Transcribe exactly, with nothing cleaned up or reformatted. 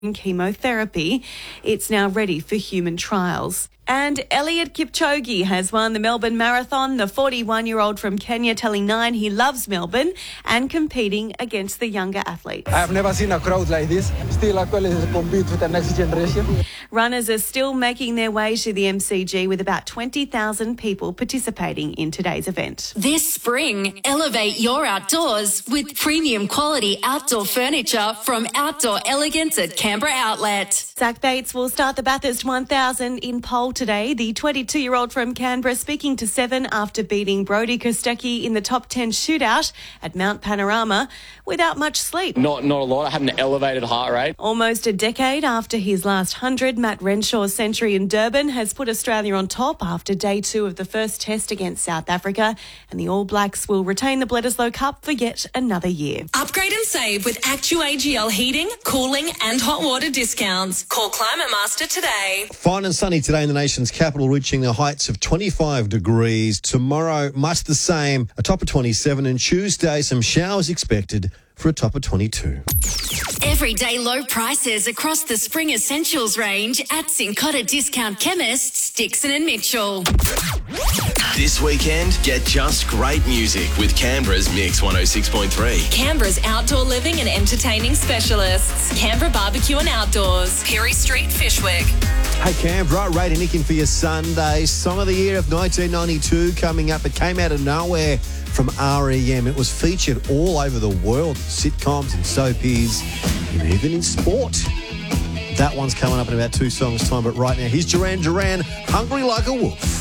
chemotherapy. It's now ready for human trials. And Eliud Kipchoge has won the Melbourne Marathon. The forty-one-year-old from Kenya telling Nine he loves Melbourne and competing against the younger athletes. I have never seen a crowd like this. Still, actually, compete with the next generation. Runners are still making their way to the M C G with about twenty thousand people participating in today's event. This spring, elevate your outdoors with premium quality outdoor furniture from Outdoor Elegance at Canberra Outlet. Zach Bates will start the Bathurst one thousand in pole today. The twenty-two-year-old from Canberra speaking to Seven after beating Brody Kostecki in the top ten shootout at Mount Panorama without much sleep. Not not a lot. I had an elevated heart rate. Almost a decade after his last hundred, Matt Renshaw's century in Durban has put Australia on top after day two of the first test against South Africa, and the All Blacks will retain the Bledisloe Cup for yet another year. Upgrade and save with Actu A G L heating, cooling and hot water discounts. Call Climate Master today. Fine and sunny today in the nation's capital, reaching the heights of twenty-five degrees. Tomorrow, much the same, a top of twenty-seven, and Tuesday, some showers expected for a top of twenty-two. Everyday low prices across the Spring Essentials range at Cincotta Discount Chemists, Dixon and Mitchell. This weekend, get just great music with Canberra's Mix one oh six point three. Canberra's outdoor living and entertaining specialists. Canberra Barbecue and Outdoors. Perry Street, Fishwick. Hey Canberra, rating Nicking for your Sunday. Song of the Year of nineteen ninety-two coming up. It came out of nowhere from R E M. It was featured all over the world, sitcoms and soapies, and even in sport. That one's coming up in about two songs' time, but right now, here's Duran Duran, Hungry Like a Wolf.